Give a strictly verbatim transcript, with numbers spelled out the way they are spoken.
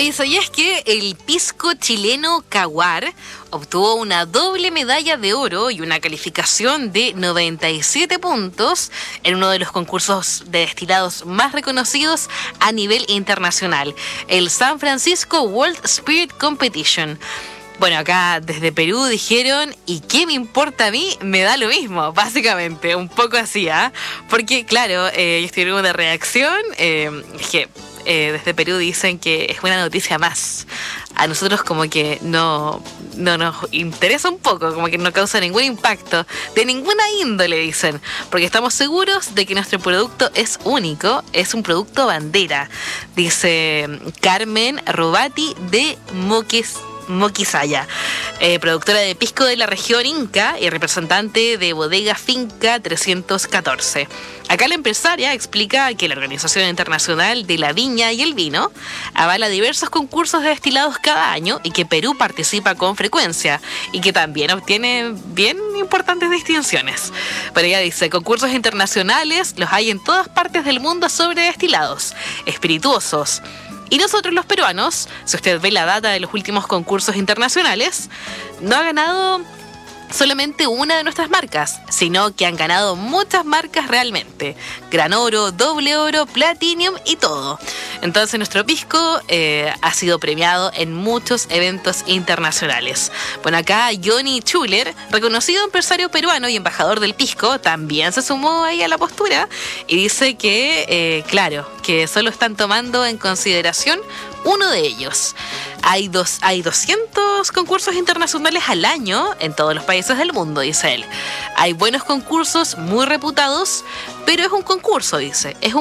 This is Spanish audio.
Oye, ¿sabías que el pisco chileno Caguar obtuvo una doble medalla de oro y una calificación de noventa y siete puntos en uno de los concursos de destilados más reconocidos a nivel internacional, el San Francisco World Spirit Competition? Bueno, acá desde Perú dijeron, ¿y qué me importa a mí? Me da lo mismo, básicamente, un poco así, ¿ah? ¿eh? Porque, claro, eh, yo estoy en una reacción, eh, es que eh, desde Perú dicen que es una noticia más. A nosotros como que no, no nos interesa un poco, como que no causa ningún impacto, de ninguna índole, dicen, porque estamos seguros de que nuestro producto es único, es un producto bandera, dice Carmen Robati de Moquis. Moquisaya, eh, productora de pisco de la región Inca y representante de Bodega Finca trescientos catorce. Acá la empresaria explica que la Organización Internacional de la Viña y el Vino avala diversos concursos de destilados cada año y que Perú participa con frecuencia y que también obtiene bien importantes distinciones. Pero ella dice, concursos internacionales los hay en todas partes del mundo sobre destilados, espirituosos. Y nosotros los peruanos, si usted ve la data de los últimos concursos internacionales, no ha ganado solamente una de nuestras marcas, sino que han ganado muchas marcas realmente. Gran Oro, Doble Oro, Platinum y todo. Entonces nuestro pisco eh, ha sido premiado en muchos eventos internacionales. Bueno, acá Johnny Schuller, reconocido empresario peruano y embajador del pisco, también se sumó ahí a la postura y dice que, eh, claro, que solo están tomando en consideración uno de ellos. Hay, dos, hay doscientos concursos internacionales al año en todos los países del mundo, dice él. Hay buenos concursos muy reputados, pero es un concurso, dice. Es un